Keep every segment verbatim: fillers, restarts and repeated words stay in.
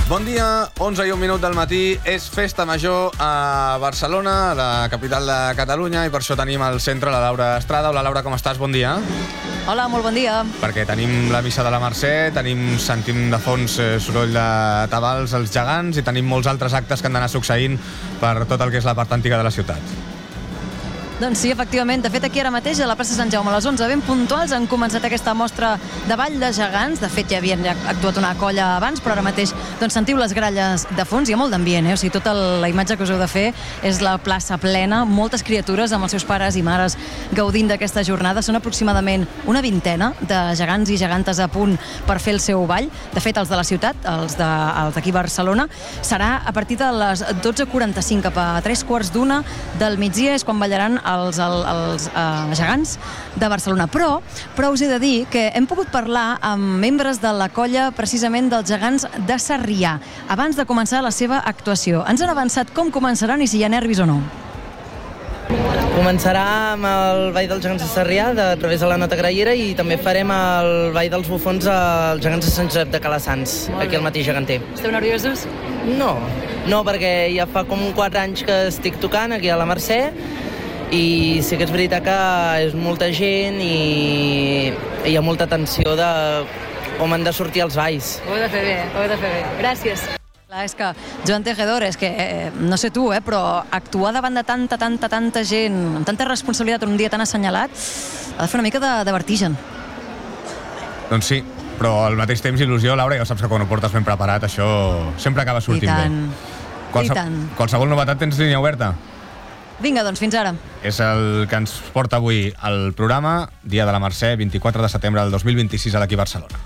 Bon dia, onze i un minut del matí, és festa major a Barcelona, la capital de Catalunya, i per això tenim al centre la Laura Estrada. Hola, Laura, com estàs? Bon dia. Hola, molt bon dia. Perquè tenim la missa de la Mercè, tenim, sentim de fons eh, soroll de tabals als gegants i tenim molts altres actes que han d'anar succeint per tot el que és la part antiga de la ciutat. Doncs sí, efectivament. De fet, aquí ara mateix, a la plaça Sant Jaume, a les onze, ben puntuals, han començat aquesta mostra de ball de gegants. De fet, ja havien actuat una colla abans, però ara mateix doncs, sentiu les gralles de fons. Hi ha molt d'ambient, eh? O sigui, tota la imatge que us heu de fer és la plaça plena, moltes criatures amb els seus pares i mares gaudint d'aquesta jornada. Són aproximadament una vintena de gegants i gegantes a punt per fer el seu ball. De fet, els de la ciutat, els d'aquí a Barcelona, serà a partir de les dotze quaranta-cinc, cap a tres quarts d'una del migdia, és quan ballaran els, els, els uh, gegants de Barcelona. Però, però us he de dir que hem pogut parlar amb membres de la colla precisament dels gegants de Sarrià abans de començar la seva actuació. Ens han avançat com començaran i si hi ha nervis o no. Començarà amb el ball dels gegants de Sarrià de través de la Nota Grallera i també farem el ball dels bufons als gegants de Sant Josep de Calassans, aquí al mateix geganter. Esteu nerviosos? No, no, perquè ja fa com quatre anys que estic tocant aquí a la Mercè i sí que és veritat que és molta gent i hi ha molta tensió de com han de sortir els balls. Ho heu de fer bé, ho heu de fer bé. Gràcies. Clar, és que, Joan Tejedor, és que, eh, no sé tu, eh, però actuar davant de tanta, tanta, tanta gent, amb tanta responsabilitat en un dia tan assenyalat, ha de fer una mica de, de vertigen. Doncs sí, però al mateix temps il·lusió, Laura, ja saps que quan ho portes ben preparat això sempre acaba sortint bé. I tant, Qualse... i tant. Qualsevol novetat tens línia oberta? Vinga, doncs fins ara. És el que ens porta avui al programa, Dia de la Mercè, vint-i-quatre de setembre del dos mil vint-i-sis, a d'aquí Barcelona.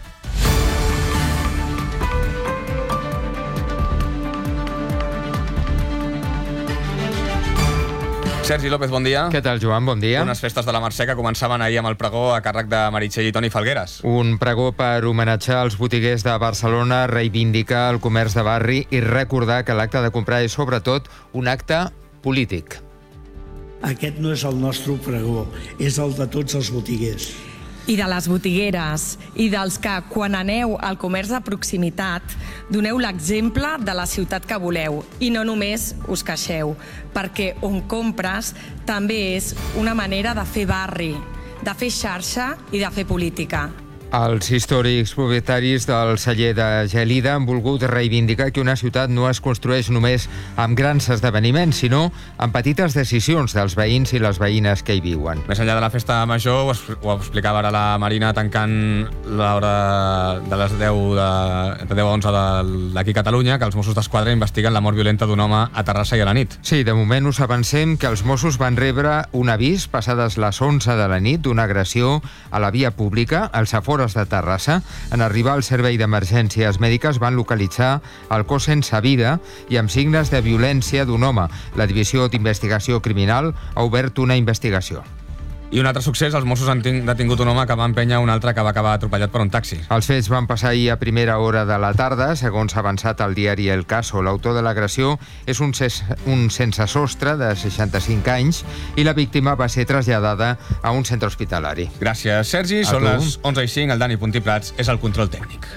Sergi López, bon dia. Què tal, Joan? Bon dia. Unes festes de la Mercè que començaven ahir amb el pregó a càrrec de Meritxell i Toni Falgueres. Un pregó per homenatjar els botiguers de Barcelona, reivindicar el comerç de barri i recordar que l'acte de comprar és, sobretot, un acte polític. Aquest no és el nostre pregó, és el de tots els botiguers. I de les botigueres, i dels que, quan aneu al comerç de proximitat, doneu l'exemple de la ciutat que voleu, i no només us queixeu, perquè on compres també és una manera de fer barri, de fer xarxa i de fer política. Els històrics propietaris del celler de Gelida han volgut reivindicar que una ciutat no es construeix només amb grans esdeveniments, sinó amb petites decisions dels veïns i les veïnes que hi viuen. Més enllà de la festa major, ho, ho explicava ara la Marina tancant l'hora de les deu, de, de deu a onze d'aquí a Catalunya, que els Mossos d'Esquadra investiguen la mort violenta d'un home a Terrassa i a la nit. Sí, de moment us avancem que els Mossos van rebre un avís passades les onze de la nit d'una agressió a la via pública als afores de Terrassa. En arribar al servei d'emergències mèdiques van localitzar el cos sense vida i amb signes de violència d'un home. La Divisió d'Investigació Criminal ha obert una investigació. I un altre succés, els Mossos han detingut un home que va empènyer un altre que va acabar atropellat per un taxi. Els fets van passar ahir a primera hora de la tarda, segons ha avançat el diari El Caso. L'autor de l'agressió és un, ses, un sense sostre de seixanta-cinc anys i la víctima va ser traslladada a un centre hospitalari. Gràcies, Sergi. A Són tu. les onze i cinc. El Dani Puntí Prats és el control tècnic.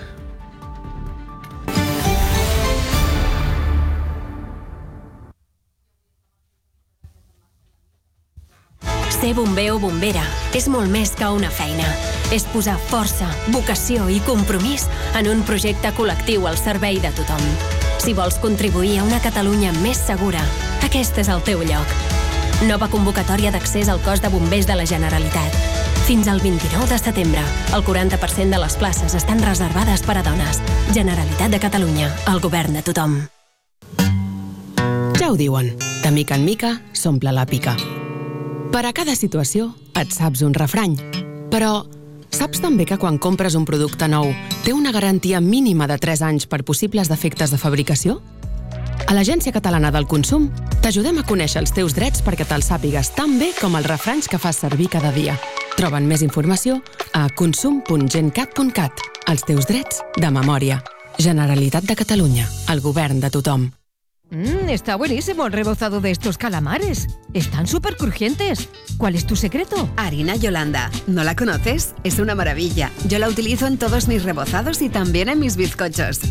Ser bomber o bombera és molt més que una feina. És posar força, vocació i compromís en un projecte col·lectiu al servei de tothom. Si vols contribuir a una Catalunya més segura, aquest és el teu lloc. Nova convocatòria d'accés al cos de bombers de la Generalitat. Fins al vint-i-nou de setembre, el quaranta per cent de les places estan reservades per a dones. Generalitat de Catalunya, el govern de tothom. Ja ho diuen, de mica en mica s'omple la pica. Per a cada situació et saps un refrany. Però saps també que quan compres un producte nou té una garantia mínima de tres anys per possibles defectes de fabricació? A l'Agència Catalana del Consum t'ajudem a conèixer els teus drets perquè te'ls sàpigues tan bé com els refranys que fas servir cada dia. Troben més informació a consum punt gencat punt cat. Els teus drets de memòria. Generalitat de Catalunya, el govern de tothom. Mmm, está buenísimo el rebozado de estos calamares. Están súper crujientes. ¿Cuál es tu secreto? Harina Yolanda. ¿No la conoces? Es una maravilla. Yo la utilizo en todos mis rebozados y también en mis bizcochos.